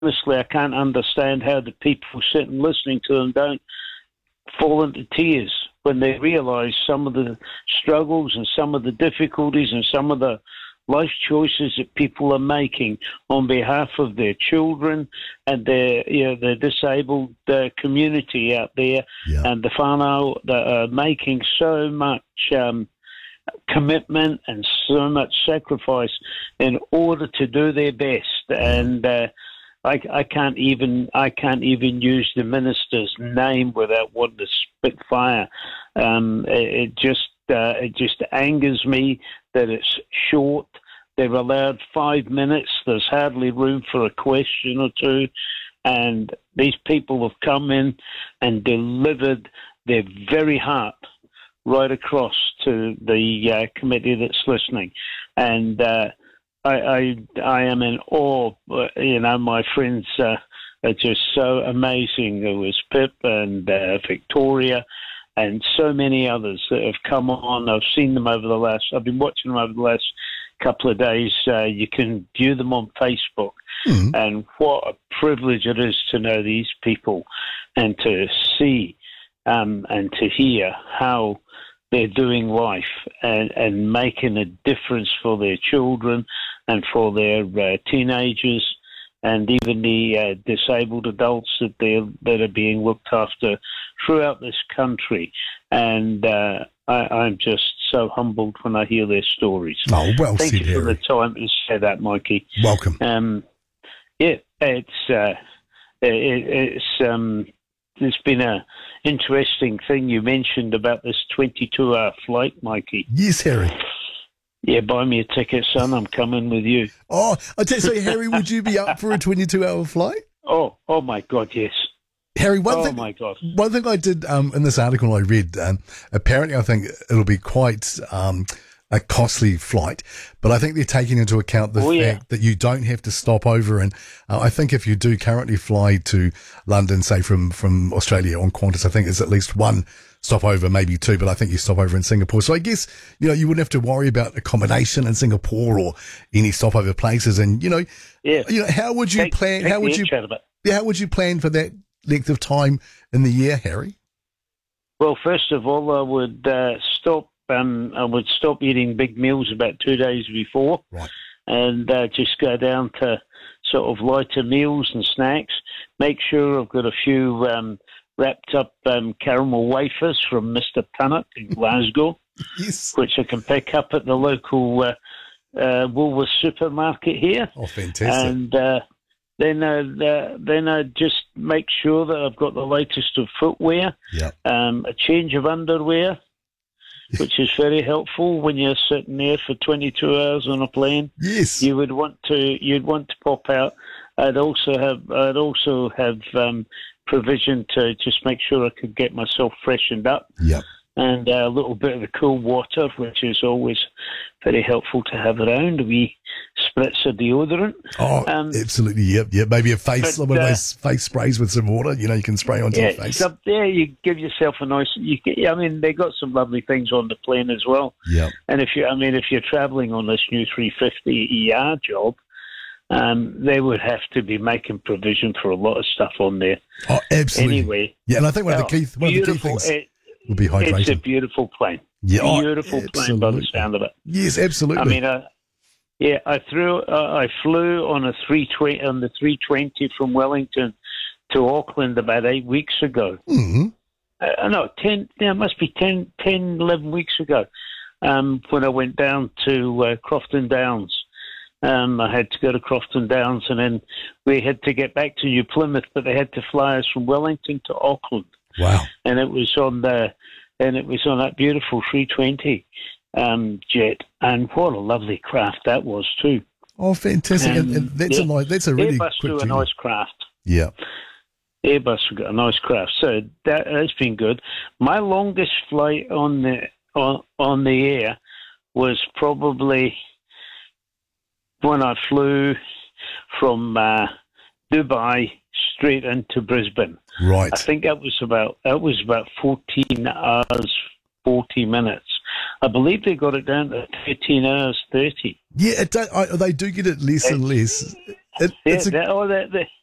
honestly, I can't understand how the people sitting listening to them don't fall into tears when they realise some of the struggles and some of the difficulties and some of the life choices that people are making on behalf of their children and the disabled community out there, and the whānau that are making so much commitment and so much sacrifice in order to do their best. And I can't even use the minister's name without wanting to spit fire. It just angers me that it's short. They're allowed 5 minutes. There's hardly room for a question or two. And these people have come in and delivered their very heart right across to the committee that's listening. And I am in awe. My friends are just so amazing. There was Pip and Victoria and so many others that have come on. I've seen them I've been watching them over the last couple of days. You can view them on Facebook. And what a privilege it is to know these people and to see and to hear how they're doing life and making a difference for their children and for their teenagers and even the disabled adults that are being looked after throughout this country. And I'm just so humbled when I hear their stories. Oh, well Thank said, you for Harry. the time to say that, Mikey. Welcome. There's been a interesting thing you mentioned about this 22-hour flight, Mikey. Yes, Harry. Yeah, buy me a ticket, son. I'm coming with you. Oh, I tell you, so Harry, would you be up for a 22-hour flight? Oh my God, yes. Harry, my God. One thing I did in this article I read, apparently I think it'll be quite a costly flight, but I think they're taking into account the fact that you don't have to stop over. And I think if you do currently fly to London, say from Australia on Qantas, I think it's at least one stopover, maybe two, but I think you stop over in Singapore. So I guess, you wouldn't have to worry about accommodation in Singapore or any stopover places. And, how would you plan? How would you plan for that length of time in the year, Harry? Well, first of all, I would stop eating big meals about 2 days before, right, and just go down to sort of lighter meals and snacks. Make sure I've got a few wrapped up caramel wafers from Mr. Tunnock in Glasgow, yes, which I can pick up at the local Woolworths supermarket here. Oh, fantastic! And then I just make sure that I've got the latest of footwear, a change of underwear, which is very helpful when you're sitting there for 22 hours on a plane. Yes, you'd want to pop out. I'd also have provision to just make sure I could get myself freshened up. Yeah. And a little bit of the cool water, which is always very helpful to have around. A wee spritz of deodorant. Oh, absolutely. Yep. Maybe some of those face sprays with some water. You can spray onto your face. So there, you give yourself a nice. They got some lovely things on the plane as well. Yeah. And if you're travelling on this new 350 ER job, they would have to be making provision for a lot of stuff on there. Oh, absolutely. Anyway. Yeah, and I think one of the key things will be hydration. It's a beautiful plane. Yeah, beautiful plane by the sound of it. Yes, absolutely. I flew on the 320 from Wellington to Auckland about 8 weeks ago. Mm-hmm. It must be 10, 11 weeks ago, when I went down to Crofton Downs. I had to go to Crofton Downs, and then we had to get back to New Plymouth, but they had to fly us from Wellington to Auckland. Wow! And it was on that beautiful 320 jet, and what a lovely craft that was too. Oh, fantastic! And that's a really Airbus quick a nice craft. Yeah. Airbus got a nice craft, so that's been good. My longest flight on the air was probably when I flew from Dubai straight into Brisbane. Right. I think that was about 14 hours, 40 minutes. I believe they got it down to 13 hours, 30. Yeah, they do get it less and less.